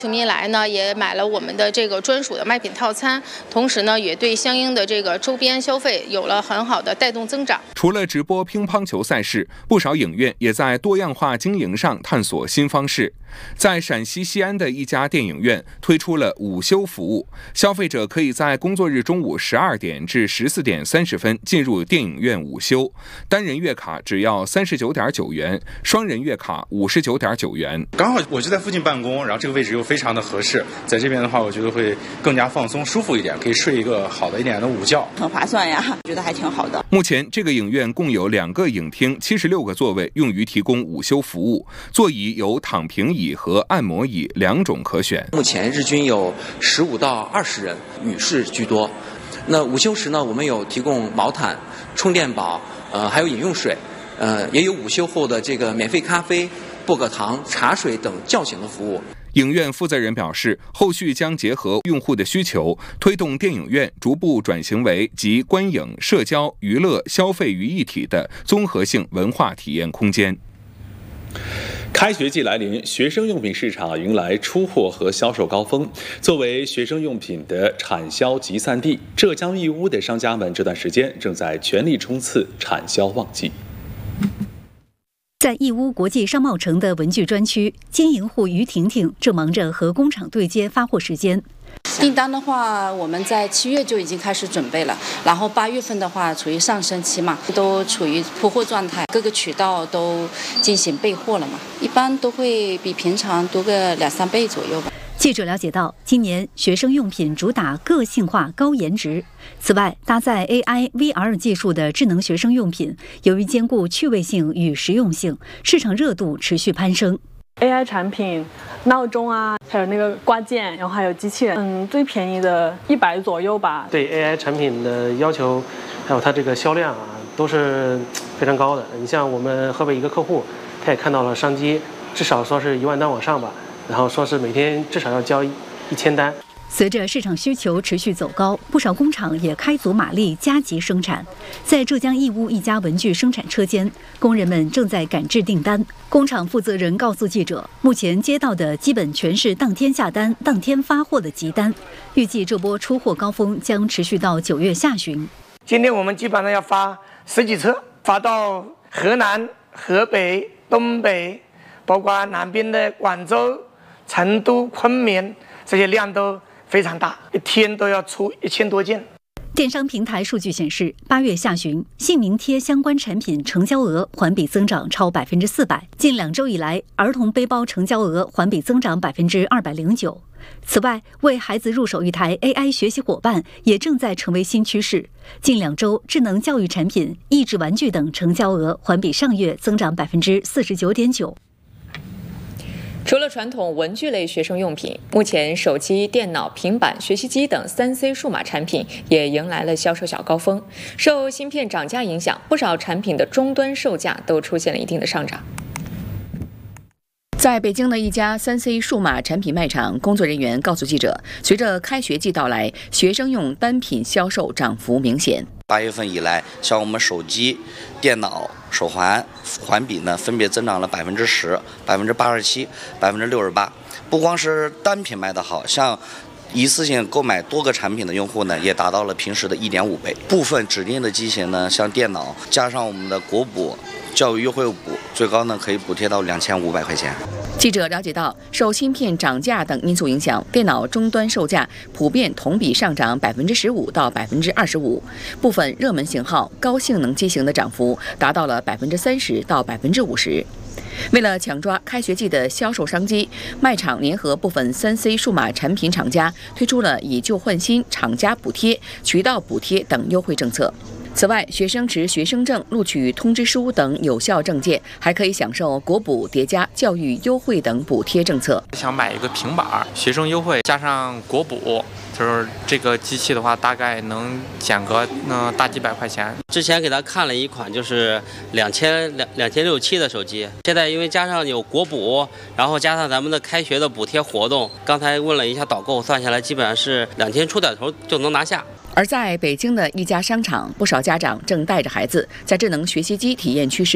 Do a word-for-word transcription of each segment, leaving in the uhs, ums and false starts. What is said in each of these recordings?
球迷来呢，也买了我们的这个专属的卖品套餐，同时呢，也对相应的这个周边消费有了很好的带动增长。 除了直播乒乓球赛事，不少影院也在多样化经营上探索新方式。在陕西西安的一家电影院推出了午休服务，消费者可以在工作日中午十二点至十四点三十分进入电影院午休，单人月卡只要三十九点九元，双人月卡五十九点九元。 刚好我就在附近办公，然后这个位置又非常的合适，在这边的话，我觉得会更加放松、舒服一点，可以睡一个好的一点的午觉， 很划算呀，觉得还挺好的。 目前这个影院共有两个影厅，七十六个座位，用于提供午休服务，座椅有躺平椅和按摩椅两种可选。 目前日均有十五到二十人，女士居多。那午休时呢，我们有提供毛毯、充电宝，呃，还有饮用水，呃，也有午休后的这个免费咖啡、薄荷糖、茶水等叫醒的服务。 影院负责人表示，后续将结合用户的需求，推动电影院逐步转型为集观影、社交、娱乐、消费于一体的综合性文化体验空间。 开学季来临，学生用品市场迎来出货和销售高峰。作为学生用品的产销集散地，浙江义乌的商家们这段时间正在全力冲刺产销旺季。 在义乌国际商贸城的文具专区，经营户于婷婷正忙着和工厂对接发货时间。 订单的话，我们在七月就已经开始准备了，然后八月份的话处于上升期嘛，都处于铺货状态，各个渠道都进行备货了嘛，一般都会比平常多个两三倍左右吧。 记者了解到，今年学生用品主打个性化、高颜值。此外，搭载 A I、V R 技术的智能学生用品，由于兼顾趣味性与实用性，市场热度持续攀升。 A I 产品、闹钟啊，还有那个挂件，然后还有机器人，嗯，最便宜的一百左右吧。 对 A I 产品的要求，还有它这个销量啊，都是非常高的。你像我们河北一个客户，他也看到了商机，至少说是一万单往上吧，然后说是每天至少要交一千单。 随着市场需求持续走高，不少工厂也开足马力加急生产。在浙江义乌一家文具生产车间，工人们正在赶制订单。工厂负责人告诉记者，目前接到的基本全是当天下单、当天发货的急单，预计这波出货高峰将持续到九月下旬。 今天我们基本上要发十几车，发到河南、河北、东北，包括南边的广州、成都、昆明，这些量都非常大，一天都要出一千多件。 电商平台数据显示，八月下旬，姓名贴相关产品成交额环比增长超百分之四百。近两周以来，儿童背包成交额环比增长百分之二百零九。此外，为孩子入手一台 A I 学习伙伴也正在成为新趋势。近两周，智能教育产品、益智玩具等成交额环比上月增长百分之四十九点九。 除了传统文具类学生用品，目前手机、电脑、平板、学习机等 三 C 数码产品也迎来了销售小高峰。受芯片涨价影响，不少产品的终端售价都出现了一定的上涨。在北京的一家 三 C 数码产品卖场，工作人员告诉记者，随着开学季到来，学生用单品销售涨幅明显。 八月份以来，像我们手机、电脑、手环环比呢，分别增长了百分之十、百分之八十七、百分之六十八。不光是单品卖得好，像一次性购买多个产品的用户呢，也达到了平时的一点五倍。部分指定的机型呢，像电脑，加上我们的国补、教育优惠补，最高呢可以补贴到两千五百块钱。 记者了解到，受芯片涨价等因素影响，电脑终端售价普遍同比上涨百分之十五到百分之二十五，部分热门型号、高性能机型的涨幅达到了百分之三十到百分之五十。为了抢抓开学季的销售商机，卖场联合部分 三 C 数码产品厂家推出了以旧换新、厂家补贴、渠道补贴等优惠政策。此外，学生持学生证、录取通知书等有效证件，还可以享受国补叠加教育优惠等补贴政策。 想买一个平板，学生优惠加上国补，就是这个机器的话，大概能减个呃大几百块钱。 之前给他看了一款就是两千两两千六七的手机，现在因为加上有国补，然后加上咱们的开学的补贴活动，刚才问了一下导购，算下来基本上是两千出点头就能拿下。 而在北京的一家商场，不少家长正带着孩子在智能学习机体验区试用。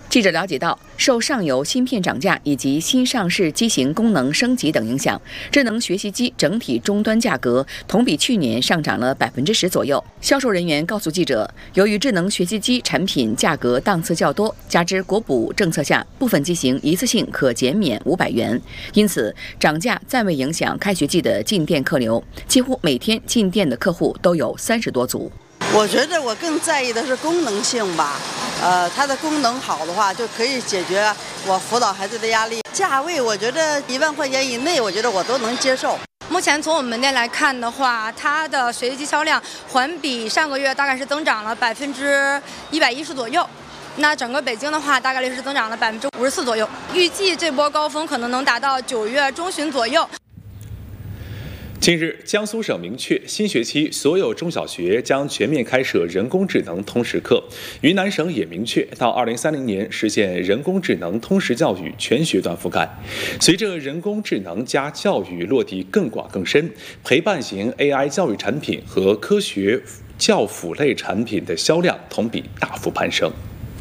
记者了解到，受上游芯片涨价以及新上市机型功能升级等影响，智能学习机整体终端价格同比去年上涨了百分之十左右。销售人员告诉记者，由于智能学习机产品价格档次较多，加之国补政策下部分机型一次性可减免五百元，因此涨价暂未影响开学季的进店客流，几乎每天进店的客户都有三十多组。 我觉得我更在意的是功能性吧，呃，它的功能好的话，就可以解决我辅导孩子的压力。价位我觉得一万块钱以内，我觉得我都能接受。 目前从我们门店来看的话，它的学习机销量环比上个月大概是增长了百分之一百一十左右。那整个北京的话，大概率是增长了百分之五十四左右。预计这波高峰可能能达到九月中旬左右。 近日，江苏省明确，新学期所有中小学将全面开设人工智能通识课。云南省也明确，到二零三零年实现人工智能通识教育全学段覆盖。随着人工智能加教育落地更广更深，陪伴型 A I 教育产品和科学教辅类产品的销量同比大幅攀升。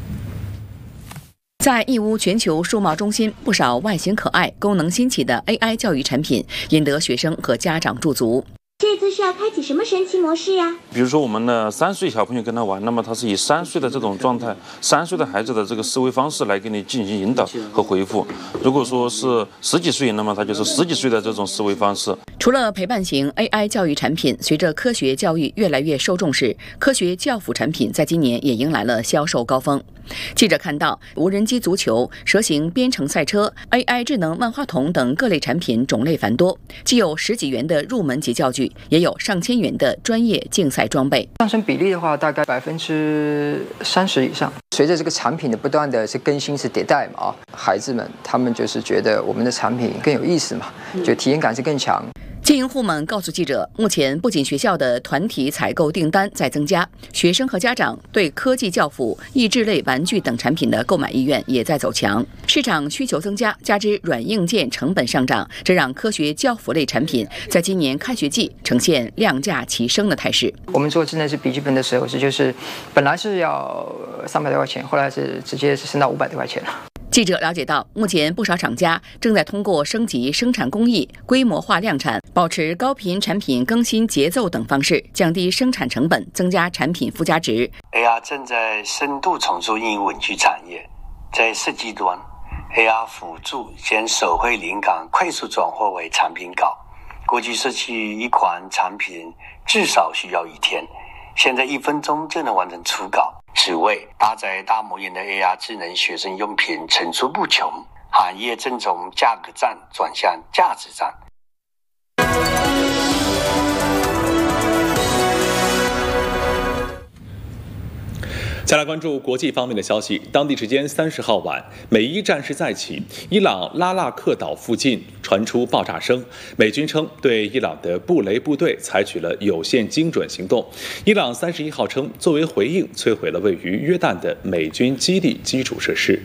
在义乌全球数贸中心，不少外形可爱、功能新奇的 A I 教育产品引得学生和家长驻足。 这次是要开启什么神奇模式呀？ 比如说我们的三岁小朋友跟他玩，那么他是以三岁的这种状态，三岁的孩子的这个思维方式来给你进行引导和回复。如果说是十几岁，那么他就是十几岁的这种思维方式。 除了陪伴型 A I 教育产品，随着科学教育越来越受重视，科学教辅产品在今年也迎来了销售高峰。记者看到，无人机足球、蛇形编程赛车、A I 智能万花筒等各类产品种类繁多，既有十几元的入门级教具，也有上千元的专业竞赛装备。 上升比例的话，大概百分之三十以上。随着这个产品的不断的是更新、是迭代嘛，啊，孩子们他们就是觉得我们的产品更有意思嘛，就体验感是更强。 经营户们告诉记者，目前不仅学校的团体采购订单在增加，学生和家长对科技教辅、益智类玩具等产品的购买意愿也在走强。市场需求增加，加之软硬件成本上涨，这让科学教辅类产品在今年开学季呈现量价齐升的态势。 我们做智能式笔记本的时候是就是本来是要三百多块钱，后来是直接是升到五百多块钱了。 记者了解到，目前不少厂家正在通过升级生产工艺、规模化量产、保持高频产品更新节奏等方式，降低生产成本，增加产品附加值。 A R 正在深度重塑应用文具产业，在设计端 ，A R 辅助将手绘灵感快速转化为产品稿。过去设计一款产品至少需要一天，现在一分钟就能完成初稿。此外，搭载大模型的 A R 智能学生用品层出不穷，行业正从价格战转向价值战。 再来关注国际方面的消息。当地时间三十号晚，美伊战事再起，伊朗拉纳克岛附近传出爆炸声。美军称对伊朗的布雷部队采取了有限精准行动。伊朗三十一号称，作为回应，摧毁了位于约旦的美军基地基础设施。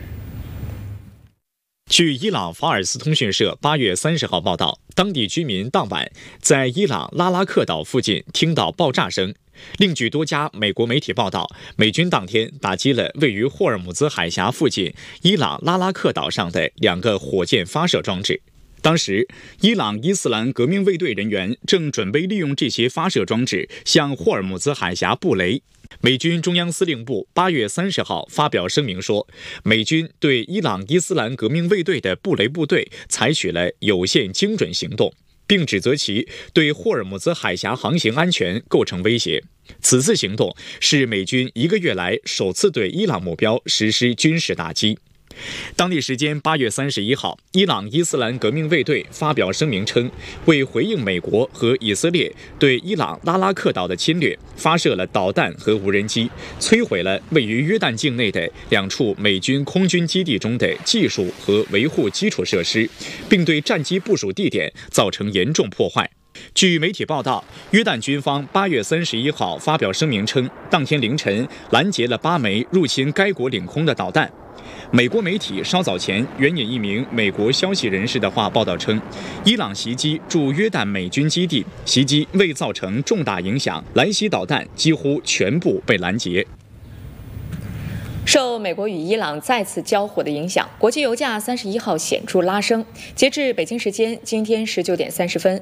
据伊朗法尔斯通讯社八月三十号报道，当地居民当晚在伊朗拉拉克岛附近听到爆炸声。另据多家美国媒体报道，美军当天打击了位于霍尔木兹海峡附近伊朗拉拉克岛上的两个火箭发射装置。当时，伊朗伊斯兰革命卫队人员正准备利用这些发射装置向霍尔木兹海峡布雷。美军中央司令部八月三十号发表声明说，美军对伊朗伊斯兰革命卫队的布雷部队采取了有限精准行动，并指责其对霍尔木兹海峡航行安全构成威胁。此次行动是美军一个月来首次对伊朗目标实施军事打击。当地时间八月三十一号，伊朗伊斯兰革命卫队发表声明称，为回应美国和以色列对伊朗拉拉克岛的侵略，发射了导弹和无人机，摧毁了位于约旦境内的两处美军空军基地中的技术和维护基础设施，并对战机部署地点造成严重破坏。据媒体报道，约旦军方八月三十一号发表声明称，当天凌晨拦截了八枚入侵该国领空的导弹。美国媒体稍早前援引一名美国消息人士的话报道称，伊朗袭击驻约旦美军基地，袭击未造成重大影响，来袭导弹几乎全部被拦截。 受美国与伊朗再次交火的影响，国际油价三十一号显著拉升。截至北京时间今天十九点三十分，